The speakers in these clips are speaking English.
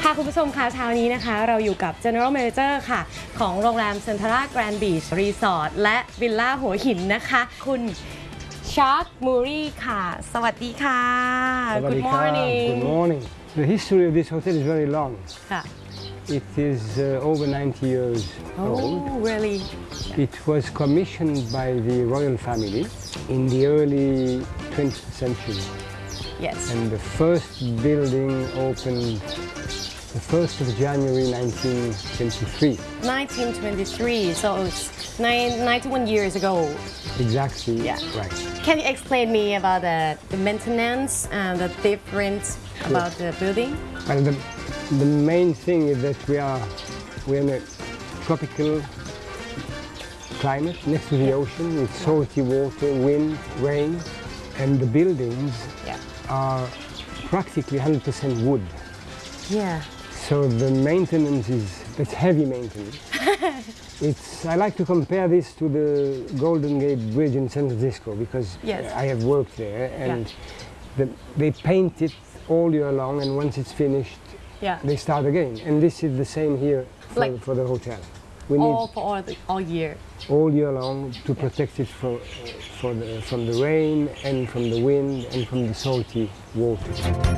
ค่ะคุณผู้ชมคะเช้านี้นะคะเราอยู่กับ General Manager ค่ะของโรงแรม Centara Grand Beach Resort และวิลล่าหัวหินนะคะคุณชาร์กมูรีค่ะสวัสดีค่ะ Good morning Good morning. The history of this hotel is very long. ค่ะ It is over 90 years old. really It was commissioned by the royal family in the early 20th century. yes And the first building opened the 1st of January 1923. 1923 so it's 91 years ago Exactly Yeah. right. Can you explain me about the maintenance and the difference about the building And the main thing is that we're in a tropical climate next to the ocean with salty water, wind, rain, and the buildings yeah are practically 100% wood. yeah So the maintenance that's heavy maintenance. I like to compare this to the Golden Gate Bridge in San Francisco because Yes. I have worked there and they paint it all year long, and once it's finished, yeah they start again. And this is the same here for the hotel. We need all year all year long to protect it from the rain and from the wind and from the salty water.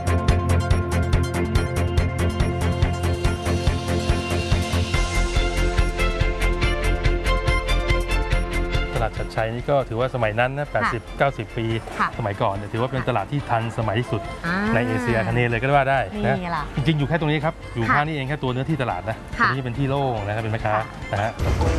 ตลาดชัดชัยนี่ก็ถือว่าสมัยนั้นนะ80-90 ปีสมัยก่อนเนี่ยถือว่าเป็นตลาดที่ทันสมัยที่สุดในเอเชียอาคเนย์เลยก็ว่าได้นะจริงๆอยู่แค่ตรงนี้ครับอยู่ข้างนี้เองแค่ตัวเนื้อที่ตลาดนะตรงนี้เป็นที่โล่งนะครับเป็นแม่ค้านะฮะ